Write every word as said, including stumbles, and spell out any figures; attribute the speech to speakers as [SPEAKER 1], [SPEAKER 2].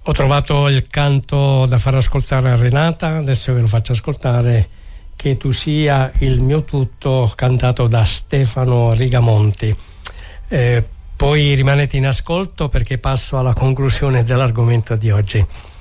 [SPEAKER 1] Ho trovato il canto da far ascoltare a Renata, adesso ve lo faccio ascoltare, Che tu sia il mio tutto, cantato da Stefano Rigamonti. Eh, poi rimanete in ascolto perché passo alla conclusione dell'argomento di oggi.